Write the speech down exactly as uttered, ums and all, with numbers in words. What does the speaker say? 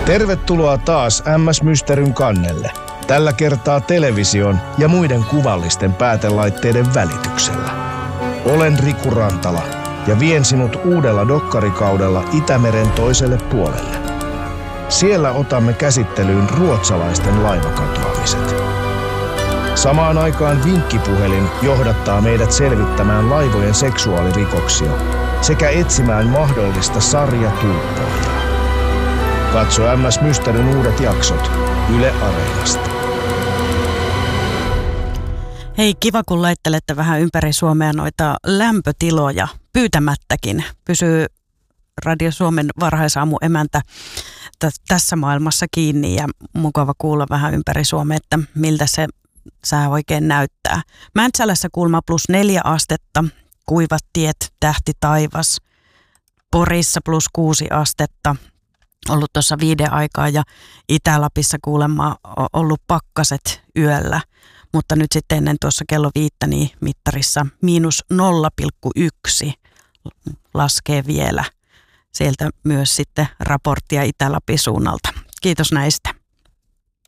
Tervetuloa taas M S Mysteryn kannelle. Tällä kertaa television ja muiden kuvallisten päätelaitteiden välityksellä. Olen Riku Rantala ja vien sinut uudella dokkarikaudella Itämeren toiselle puolelle. Siellä otamme käsittelyyn ruotsalaisten laivakatoamiset. Samaan aikaan vinkkipuhelin johdattaa meidät selvittämään laivojen seksuaalirikoksia sekä etsimään mahdollista sarjatuuppoajaa. Katso M S Mysteryn uudet jaksot Yle Areenasta. Hei, kiva kun laittelette vähän ympäri Suomea noita lämpötiloja pyytämättäkin. Pysyy Radio Suomen varhaisaamu emäntä t- tässä maailmassa kiinni ja mukava kuulla vähän ympäri Suomea, että miltä se sää oikein näyttää. Mäntsälässä kuulma plus neljä astetta, kuivat tiet, tähti taivas. Porissa plus kuusi astetta, ollut tuossa viiden aikaa ja Itä-Lapissa kuulemma ollut pakkaset yöllä. Mutta nyt sitten ennen tuossa kello viittä niin mittarissa miinus nolla pilkku yksi laskee vielä. Sieltä myös sitten raporttia Itä-Lapin suunnalta. Kiitos näistä.